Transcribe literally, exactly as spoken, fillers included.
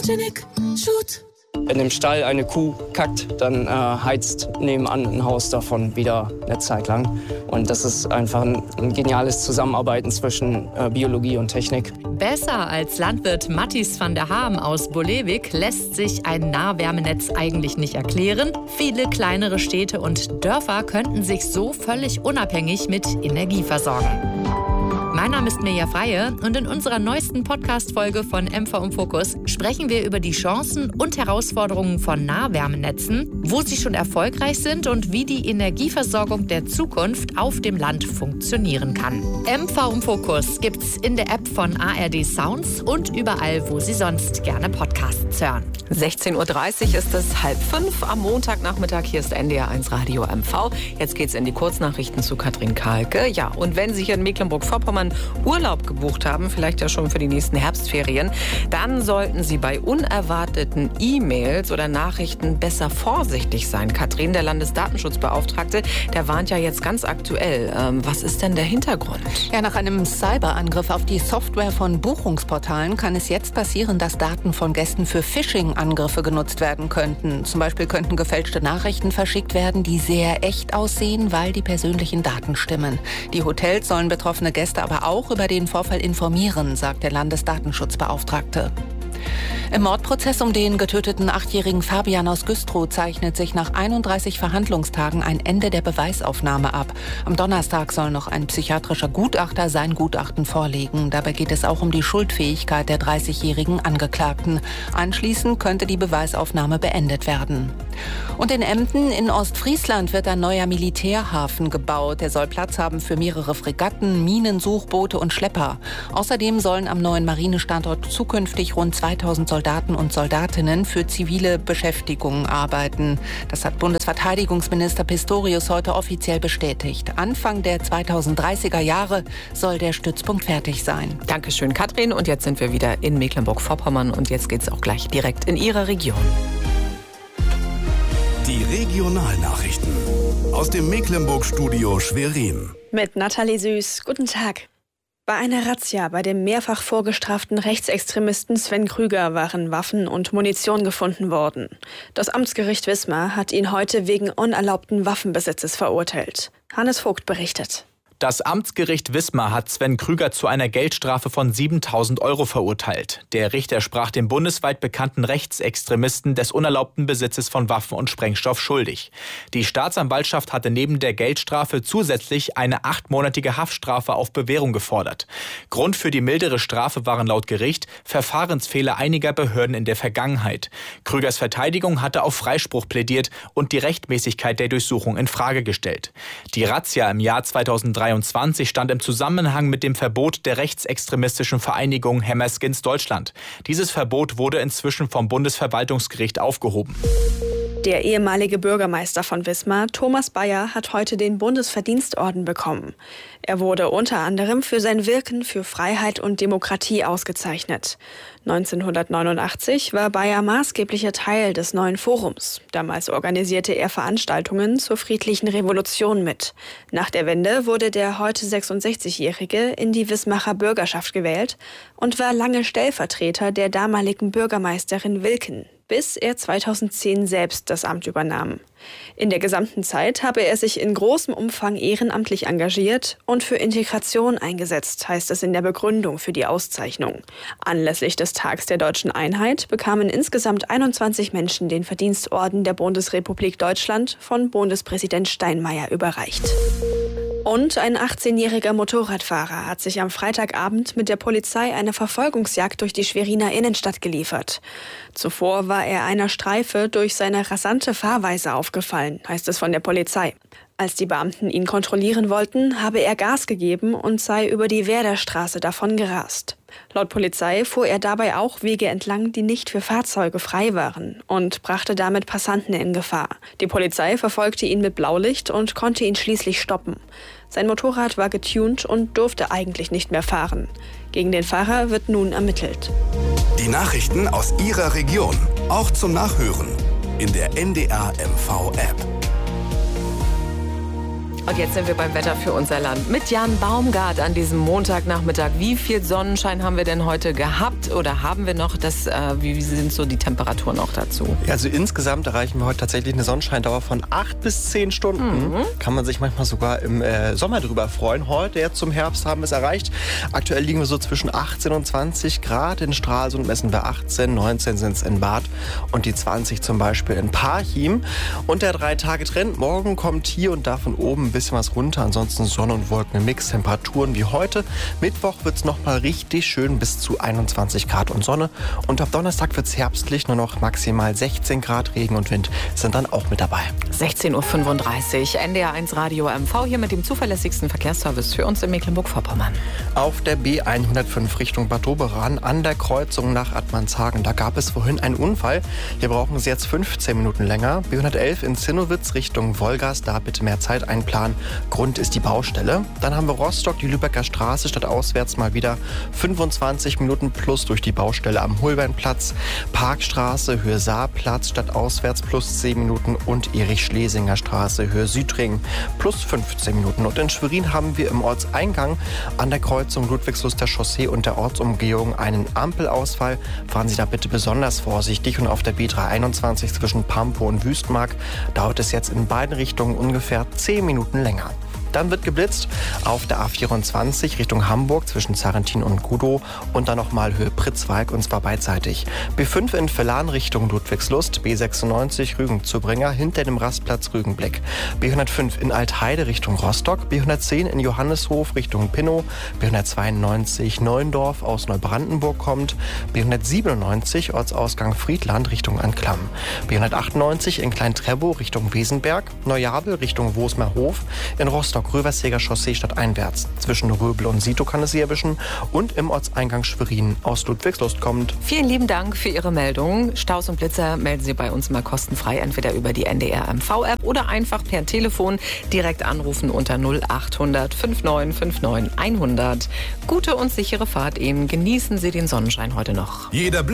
Genic, shoot. Wenn im Stall eine Kuh kackt, dann äh, heizt nebenan ein Haus davon wieder eine Zeit lang. Und das ist einfach ein, ein geniales Zusammenarbeiten zwischen äh, Biologie und Technik. Besser als Landwirt Matthijs van der Haam aus Bolewik lässt sich ein Nahwärmenetz eigentlich nicht erklären. Viele kleinere Städte und Dörfer könnten sich so völlig unabhängig mit Energie versorgen. Mein Name ist Mirja Freie und in unserer neuesten Podcast-Folge von M V im Fokus sprechen wir über die Chancen und Herausforderungen von Nahwärmenetzen, wo sie schon erfolgreich sind und wie die Energieversorgung der Zukunft auf dem Land funktionieren kann. M V im Fokus gibt's in der App von A R D Sounds und überall, wo Sie sonst gerne Podcasts hören. sechzehn Uhr dreißig ist es halb fünf am Montagnachmittag. Hier ist N D R eins Radio M V. Jetzt geht's in die Kurznachrichten zu Katrin Kahlke. Ja, und wenn Sie hier in Mecklenburg-Vorpommern Urlaub gebucht haben, vielleicht ja schon für die nächsten Herbstferien, dann sollten Sie bei unerwarteten E-Mails oder Nachrichten besser vorsichtig sein. Katrin, der Landesdatenschutzbeauftragte, der warnt ja jetzt ganz aktuell. Ähm, was ist denn der Hintergrund? Ja, nach einem Cyberangriff auf die Software von Buchungsportalen kann es jetzt passieren, dass Daten von Gästen für Phishing-Angriffe genutzt werden könnten. Zum Beispiel könnten gefälschte Nachrichten verschickt werden, die sehr echt aussehen, weil die persönlichen Daten stimmen. Die Hotels sollen betroffene Gäste aber auch über den Vorfall informieren, sagt der Landesdatenschutzbeauftragte. Im Mordprozess um den getöteten achtjährigen Fabian aus Güstrow zeichnet sich nach einunddreißig Verhandlungstagen ein Ende der Beweisaufnahme ab. Am Donnerstag soll noch ein psychiatrischer Gutachter sein Gutachten vorlegen. Dabei geht es auch um die Schuldfähigkeit der dreißigjährigen Angeklagten. Anschließend könnte die Beweisaufnahme beendet werden. Und in Emden in Ostfriesland wird ein neuer Militärhafen gebaut. Er soll Platz haben für mehrere Fregatten, Minensuchboote und Schlepper. Außerdem sollen am neuen Marinestandort zukünftig rund zweitausend Soldaten und Soldatinnen für zivile Beschäftigung arbeiten. Das hat Bundesverteidigungsminister Pistorius heute offiziell bestätigt. Anfang der zweitausenddreißiger Jahre soll der Stützpunkt fertig sein. Dankeschön, Katrin. Und jetzt sind wir wieder in Mecklenburg-Vorpommern und jetzt geht es auch gleich direkt in Ihre Region. Die Regionalnachrichten aus dem Mecklenburg-Studio Schwerin. Mit Nathalie Süß. Guten Tag. Bei einer Razzia bei dem mehrfach vorgestraften Rechtsextremisten Sven Krüger waren Waffen und Munition gefunden worden. Das Amtsgericht Wismar hat ihn heute wegen unerlaubten Waffenbesitzes verurteilt. Hannes Vogt berichtet. Das Amtsgericht Wismar hat Sven Krüger zu einer Geldstrafe von siebentausend Euro verurteilt. Der Richter sprach dem bundesweit bekannten Rechtsextremisten des unerlaubten Besitzes von Waffen und Sprengstoff schuldig. Die Staatsanwaltschaft hatte neben der Geldstrafe zusätzlich eine achtmonatige Haftstrafe auf Bewährung gefordert. Grund für die mildere Strafe waren laut Gericht Verfahrensfehler einiger Behörden in der Vergangenheit. Krügers Verteidigung hatte auf Freispruch plädiert und die Rechtmäßigkeit der Durchsuchung in Frage gestellt. Die Razzia im Jahr zweitausenddreiundzwanzig stand im Zusammenhang mit dem Verbot der rechtsextremistischen Vereinigung Hammerskins Deutschland. Dieses Verbot wurde inzwischen vom Bundesverwaltungsgericht aufgehoben. Der ehemalige Bürgermeister von Wismar, Thomas Bayer, hat heute den Bundesverdienstorden bekommen. Er wurde unter anderem für sein Wirken für Freiheit und Demokratie ausgezeichnet. neunzehnhundertneunundachtzig war Bayer maßgeblicher Teil des neuen Forums. Damals organisierte er Veranstaltungen zur friedlichen Revolution mit. Nach der Wende wurde der heute sechsundsechzigjährige in die Wismarer Bürgerschaft gewählt und war lange Stellvertreter der damaligen Bürgermeisterin Wilken, bis er zweitausendzehn selbst das Amt übernahm. In der gesamten Zeit habe er sich in großem Umfang ehrenamtlich engagiert und für Integration eingesetzt, heißt es in der Begründung für die Auszeichnung. Anlässlich des Tags der Deutschen Einheit bekamen insgesamt einundzwanzig Menschen den Verdienstorden der Bundesrepublik Deutschland von Bundespräsident Steinmeier überreicht. Und ein achtzehnjähriger Motorradfahrer hat sich am Freitagabend mit der Polizei eine Verfolgungsjagd durch die Schweriner Innenstadt geliefert. Zuvor war er einer Streife durch seine rasante Fahrweise aufgefallen, heißt es von der Polizei. Als die Beamten ihn kontrollieren wollten, habe er Gas gegeben und sei über die Werderstraße davongerast. Laut Polizei fuhr er dabei auch Wege entlang, die nicht für Fahrzeuge frei waren und brachte damit Passanten in Gefahr. Die Polizei verfolgte ihn mit Blaulicht und konnte ihn schließlich stoppen. Sein Motorrad war getunt und durfte eigentlich nicht mehr fahren. Gegen den Fahrer wird nun ermittelt. Die Nachrichten aus Ihrer Region, auch zum Nachhören in der N D R M V App. Und jetzt sind wir beim Wetter für unser Land mit Jan Baumgart an diesem Montagnachmittag. Wie viel Sonnenschein haben wir denn heute gehabt oder haben wir noch? Das, äh, wie, wie sind so die Temperaturen noch dazu? Also insgesamt erreichen wir heute tatsächlich eine Sonnenscheindauer von acht bis zehn Stunden. Mhm. Kann man sich manchmal sogar im äh, Sommer drüber freuen. Heute jetzt zum Herbst haben wir es erreicht. Aktuell liegen wir so zwischen achtzehn und zwanzig Grad. In Stralsund messen wir achtzehn, neunzehn sind es in Bad und die zwanzig zum Beispiel in Parchim. Und der Drei-Tage-Trend. Morgen kommt hier und da von oben ein bisschen was runter. Ansonsten Sonne und Wolken im Mix. Temperaturen wie heute. Mittwoch wird es nochmal richtig schön bis zu einundzwanzig Grad und Sonne. Und ab Donnerstag wird es herbstlich, nur noch maximal sechzehn Grad. Regen und Wind sind dann auch mit dabei. sechzehn Uhr fünfunddreißig, N D R eins Radio M V hier mit dem zuverlässigsten Verkehrsservice für uns in Mecklenburg-Vorpommern. Auf der B hundertfünf Richtung Bad Doberan an der Kreuzung nach Admanshagen. Da gab es vorhin einen Unfall. Hier brauchen Sie jetzt fünfzehn Minuten länger. B hundertelf in Zinnowitz Richtung Wolgast. Da bitte mehr Zeit einplanen. Grund ist die Baustelle. Dann haben wir Rostock, die Lübecker Straße statt auswärts mal wieder fünfundzwanzig Minuten plus durch die Baustelle am Hulbernplatz. Parkstraße, Höhe Saarplatz statt auswärts plus zehn Minuten und Erich-Schlesinger Straße, Höhe Südring plus fünfzehn Minuten. Und in Schwerin haben wir im Ortseingang an der Kreuzung Ludwigsluster Chaussee und der Ortsumgehung einen Ampelausfall. Fahren Sie da bitte besonders vorsichtig. Und auf der B dreihunderteinundzwanzig zwischen Pampo und Wüstmark dauert es jetzt in beiden Richtungen ungefähr zehn Minuten länger. Dann wird geblitzt auf der A vierundzwanzig Richtung Hamburg zwischen Zarrentin und Gudow und dann nochmal Höhe Pritzwalk und zwar beidseitig. B fünf in Vellan Richtung Ludwigslust, B sechsundneunzig Rügen-Zubringer hinter dem Rastplatz Rügenblick. B hundertfünf in Altheide Richtung Rostock, B hundertzehn in Johanneshof Richtung Pinnow, B hundertzweiundneunzig Neuendorf aus Neubrandenburg kommt, B hundertsiebenundneunzig Ortsausgang Friedland Richtung Anklam, B hundertachtundneunzig in Klein-Trebow Richtung Wesenberg, Neujabel Richtung Wosmerhof, in Rostock Röversjäger Chaussee stadteinwärts. Zwischen Röbel und Sito kann es Sie erwischen und im Ortseingang Schwerin aus Ludwigslust kommt. Vielen lieben Dank für Ihre Meldung. Staus und Blitzer melden Sie bei uns mal kostenfrei, entweder über die N D R M V App oder einfach per Telefon direkt anrufen unter null achthundert neunundfünfzig neunundfünfzig hundert. Gute und sichere Fahrt Ihnen. Genießen Sie den Sonnenschein heute noch. Jeder